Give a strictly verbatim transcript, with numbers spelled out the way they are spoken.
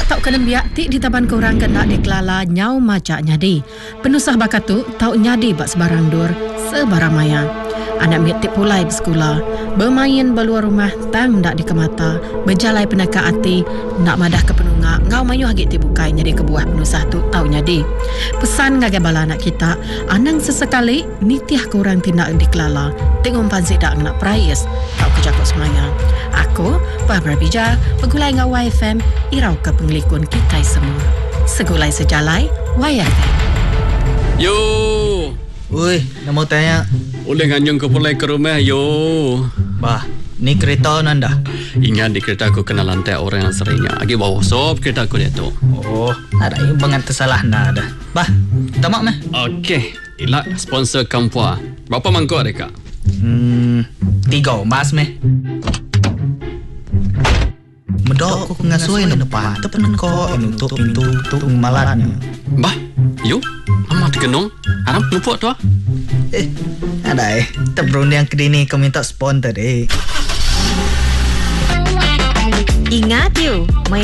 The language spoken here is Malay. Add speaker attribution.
Speaker 1: Biak tau kena biak ti di taban korang kena dikelala nyau macak nyadi. Penusah bakatu tau nyadi bak sebarang dur, sebarang maya. Anak miat ti pulai bersekolah, bermain beluar rumah tang ndak di kemata, berjalai penaka hati, nak madah ke penunga, ngau mayuh hagit ti bukai nyadi kebuah penusah tu tau nyadi. Pesan ngagai bala anak kita, anang sesekali nitiah korang tindak dikelala, tengok pansi dak nak prayes, tau kejakut semaya. Aku, Barbara Bija, pegulai ngau Y F M, irau ke penglikun kita semua. Segulai sejalai, Y F M.
Speaker 2: Yo.
Speaker 3: Ui, nak mau tanya.
Speaker 2: Boleh nganyung ke pulai ke rumah, yo.
Speaker 3: Bah, ni kereta nanda.
Speaker 2: Ingat di kereta aku kena lantai orang yang seringnya. Agi bawa sop kereta aku dia tu.
Speaker 3: Oh, ada yang bangan tersalah nada. Bah, tamak meh.
Speaker 2: Okey, ilak sponsor Kampua. Berapa mangkuk mereka?
Speaker 3: Hmm, tiga mas meh. Medok aku ngasui na depan. Tepen ko untuk pintu untuk malatnya.
Speaker 2: Bah, yo. Amat kenong. Haram lupa tu ah.
Speaker 3: Eh, ada eh. Tebrun yang kedini kau minta sponsor eh.
Speaker 4: Ingat you,